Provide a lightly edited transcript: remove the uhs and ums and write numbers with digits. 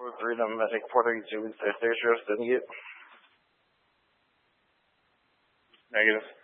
freedom, I think Puerto Rico, Tertius, didn't get? Negative.